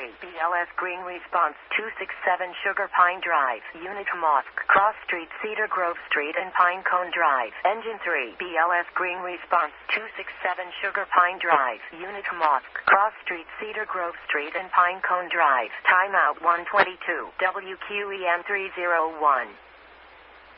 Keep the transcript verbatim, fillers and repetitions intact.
three, B L S Green Response two sixty-seven Sugar Pine Drive, Unit Mosque, Cross Street, Cedar Grove Street and Pinecone Drive. Engine three, B L S Green Response two sixty-seven Sugar Pine Drive, Unit Mosque, Cross Street, Cedar Grove Street and Pinecone Drive. Timeout one twenty-two, W Q E M three oh one.